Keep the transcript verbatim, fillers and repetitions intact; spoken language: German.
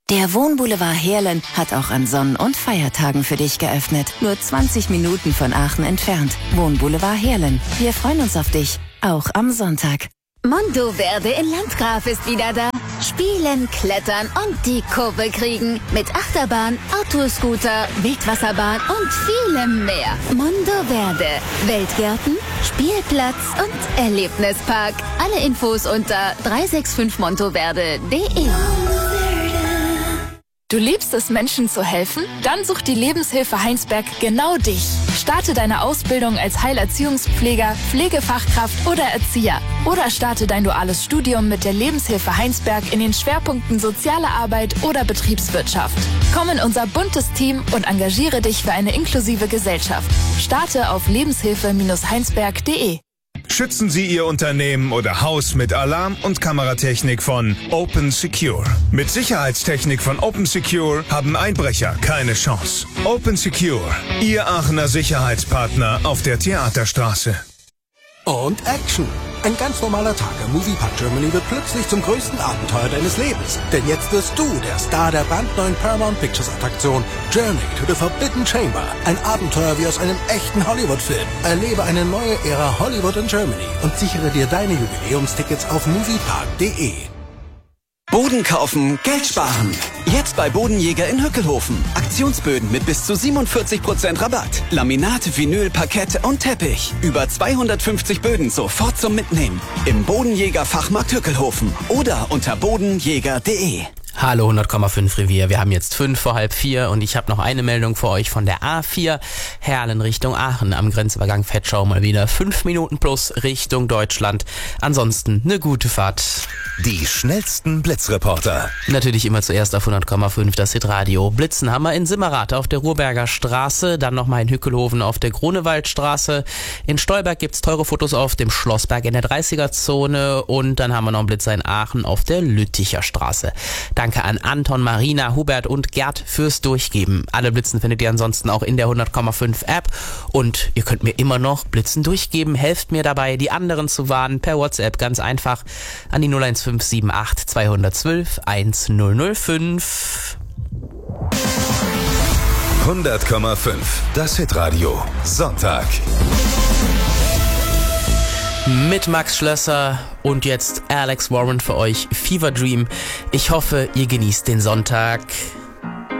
Der Wohnboulevard Heerlen hat auch an Sonn- und Feiertagen für dich geöffnet. Nur zwanzig Minuten von Aachen entfernt. Wohnboulevard Heerlen. Wir freuen uns auf dich, auch am Sonntag. Monteverde in Landgraf ist wieder da. Spielen, klettern und die Kurve kriegen. Mit Achterbahn, Autoscooter, Wildwasserbahn und vielem mehr. Monteverde. Weltgärten, Spielplatz und Erlebnispark. Alle Infos unter drei sechs fünf monteverde punkt de. Du liebst es, Menschen zu helfen? Dann sucht die Lebenshilfe Heinsberg genau dich. Starte deine Ausbildung als Heilerziehungspfleger, Pflegefachkraft oder Erzieher. Oder starte dein duales Studium mit der Lebenshilfe Heinsberg in den Schwerpunkten Soziale Arbeit oder Betriebswirtschaft. Komm in unser buntes Team und engagiere dich für eine inklusive Gesellschaft. Starte auf lebenshilfe Heinsberg punkt de. Schützen Sie Ihr Unternehmen oder Haus mit Alarm- und Kameratechnik von Open Secure. Mit Sicherheitstechnik von Open Secure haben Einbrecher keine Chance. Open Secure, Ihr Aachener Sicherheitspartner auf der Theaterstraße. Und Action! Ein ganz normaler Tag im Moviepark Germany wird plötzlich zum größten Abenteuer deines Lebens. Denn jetzt wirst du der Star der brandneuen Paramount Pictures Attraktion Journey to the Forbidden Chamber. Ein Abenteuer wie aus einem echten Hollywood-Film. Erlebe eine neue Ära Hollywood in Germany und sichere dir deine Jubiläumstickets auf moviepark punkt de. Boden kaufen, Geld sparen. Jetzt bei Bodenjäger in Hückelhofen. Aktionsböden mit bis zu siebenundvierzig Prozent Rabatt. Laminat, Vinyl, Parkett und Teppich. Über zweihundertfünfzig Böden sofort zum Mitnehmen. Im Bodenjäger Fachmarkt Hückelhofen oder unter bodenjäger punkt de. Hallo hundert Komma fünf Revier, wir haben jetzt fünf vor halb vier und ich habe noch eine Meldung für euch von der A vier, Heerlen Richtung Aachen, am Grenzübergang Vetschau mal wieder fünf Minuten plus Richtung Deutschland. Ansonsten eine gute Fahrt. Die schnellsten Blitzreporter. Natürlich immer zuerst auf hundert Komma fünf das Hitradio. Blitzen haben wir in Simmerath auf der Ruhrberger Straße, dann nochmal in Hückelhofen auf der Grunewaldstraße. In Stolberg gibt's teure Fotos auf dem Schlossberg in der dreißiger-Zone und dann haben wir noch einen Blitzer in Aachen auf der Lütticher Straße. Danke an Anton, Marina, Hubert und Gerd fürs Durchgeben. Alle Blitzen findet ihr ansonsten auch in der hundert Komma fünf App und ihr könnt mir immer noch Blitzen durchgeben. Helft mir dabei, die anderen zu warnen per WhatsApp, ganz einfach an die null eins fünf sieben acht zwei eins zwei eins null null fünf. hundert Komma fünf, das Hitradio, Sonntag. Mit Max Schlösser und jetzt Alex Warren für euch, Fever Dream. Ich hoffe, ihr genießt den Sonntag.